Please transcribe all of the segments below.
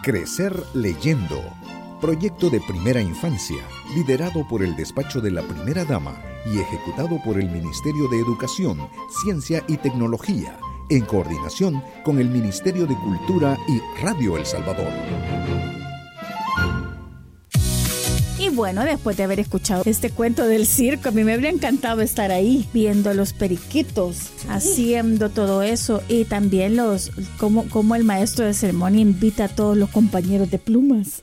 Crecer leyendo. Proyecto de primera infancia, liderado por el Despacho de la Primera Dama y ejecutado por el Ministerio de Educación, Ciencia y Tecnología, en coordinación con el Ministerio de Cultura y Radio El Salvador. Y bueno, después de haber escuchado este cuento del circo, a mí me habría encantado estar ahí, viendo a los periquitos, haciendo todo eso, y también cómo el maestro de ceremonia invita a todos los compañeros de plumas.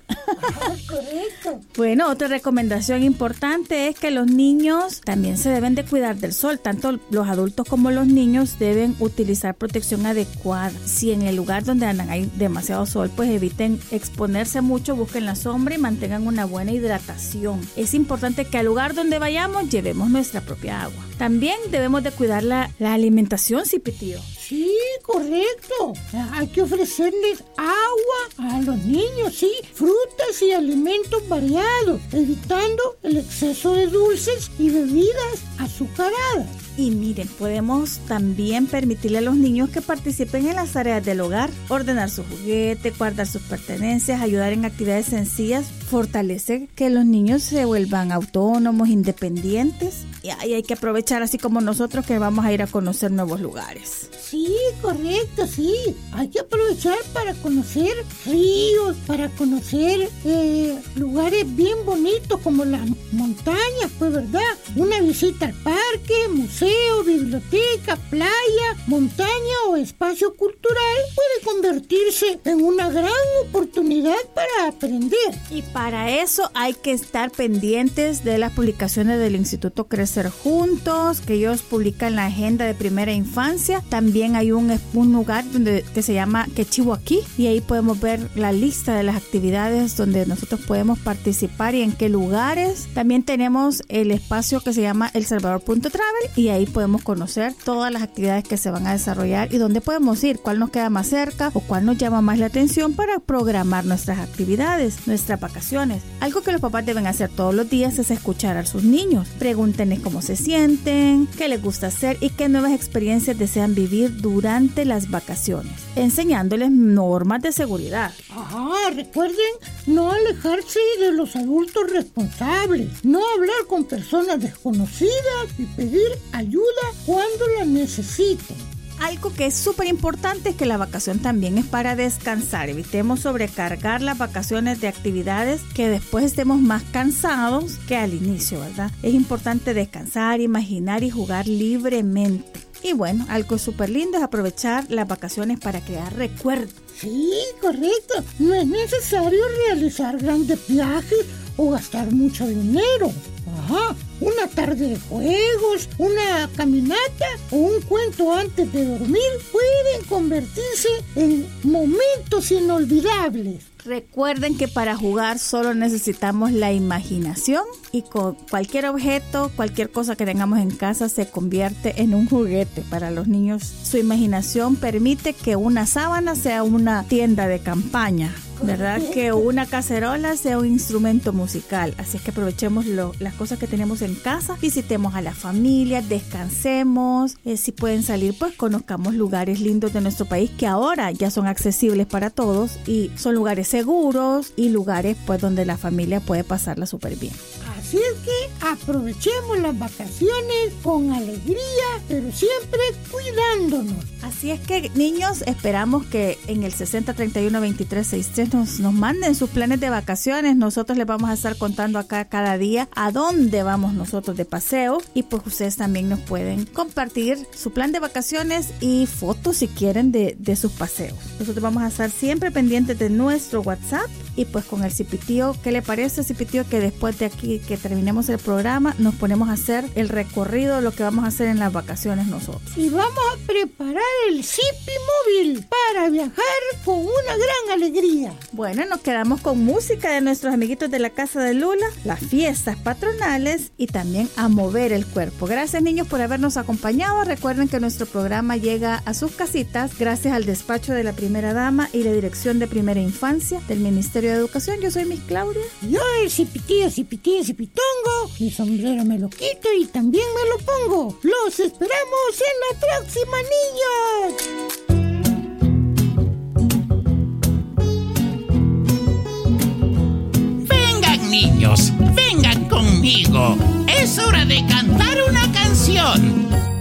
Correcto. Bueno, otra recomendación importante es que los niños también se deben de cuidar del sol. Tanto los adultos como los niños deben utilizar protección adecuada. Si en el lugar donde andan hay demasiado sol, pues eviten exponerse mucho, busquen la sombra y mantengan una buena hidratación. Es importante que al lugar donde vayamos llevemos nuestra propia agua. También debemos de cuidar la alimentación, Cipitío. Sí, correcto. Hay que ofrecerles agua a los niños, sí, frutas y alimentos variados, evitando el exceso de dulces y bebidas azucaradas. Y miren, podemos también permitirle a los niños que participen en las tareas del hogar, ordenar su juguete, guardar sus pertenencias, ayudar en actividades sencillas, fortalece que los niños se vuelvan autónomos, independientes. Y hay que aprovechar, así como nosotros que vamos a ir a conocer nuevos lugares. Sí, correcto, sí. Hay que aprovechar para conocer ríos, para conocer lugares bien bonitos como las montañas, pues, ¿verdad? Una visita al parque, museo, biblioteca, playa, montaña o espacio cultural puede convertirse en una gran oportunidad para aprender. Y para eso hay que estar pendientes de las publicaciones del Instituto Crecer Juntos, que ellos publican la agenda de primera infancia. También hay un lugar que se llama Quechihuaquí, y ahí podemos ver la lista de las actividades donde nosotros podemos participar y en qué lugares. También tenemos el espacio que se llama El Salvador.travel, y ahí podemos conocer todas las actividades que se van a desarrollar y dónde podemos ir, cuál nos queda más cerca o cuál nos llama más la atención para programar nuestras actividades, nuestras vacaciones. Algo que los papás deben hacer todos los días es escuchar a sus niños. Pregúntenles cómo se sienten, qué les gusta hacer y qué nuevas experiencias desean vivir durante las vacaciones, enseñándoles normas de seguridad. Recuerden no alejarse de los adultos responsables, no hablar con personas desconocidas y pedir ayuda cuando la necesiten. Algo que es súper importante es que la vacación también es para descansar. Evitemos sobrecargar las vacaciones de actividades que después estemos más cansados que al inicio, ¿verdad? Es importante descansar, imaginar y jugar libremente. Y bueno, algo súper lindo es aprovechar las vacaciones para crear recuerdos. Sí, correcto. No es necesario realizar grandes viajes o gastar mucho dinero. Una tarde de juegos, una caminata o un cuento antes de dormir pueden convertirse en momentos inolvidables. Recuerden que para jugar solo necesitamos la imaginación, y con cualquier objeto, cualquier cosa que tengamos en casa se convierte en un juguete. Para los niños, su imaginación permite que una sábana sea una tienda de campaña, ¿verdad? Que una cacerola sea un instrumento musical. Así es que aprovechemos las cosas que tenemos en casa, visitemos a la familia, descansemos. Si pueden salir, pues conozcamos lugares lindos de nuestro país que ahora ya son accesibles para todos y son lugares seguros y lugares pues donde la familia puede pasarla súper bien. Así es que aprovechemos las vacaciones con alegría, pero siempre cuidándonos. Así es que, niños, esperamos que en el 6031-2363 nos manden sus planes de vacaciones. Nosotros les vamos a estar contando acá cada día a dónde vamos nosotros de paseo, y pues ustedes también nos pueden compartir su plan de vacaciones y fotos si quieren de sus paseos. Nosotros vamos a estar siempre pendientes de nuestro WhatsApp, y pues con el Cipitío, ¿qué le parece, Cipitío, que después de aquí que terminemos el programa nos ponemos a hacer el recorrido de lo que vamos a hacer en las vacaciones nosotros? Y vamos a preparar el Zipi Móvil para viajar con una gran alegría. Bueno, nos quedamos con música de nuestros amiguitos de la Casa de Lula, las fiestas patronales y también a mover el cuerpo. Gracias, niños, por habernos acompañado. Recuerden que nuestro programa llega a sus casitas gracias al despacho de la Primera Dama y la Dirección de Primera Infancia del Ministerio de Educación. Yo soy Miss Claudia. Yo el Cipitío, Cipitongo, mi sombrero me lo quito y también me lo pongo. Los esperamos en la próxima, niños. niños, vengan conmigo. Es hora de cantar una canción.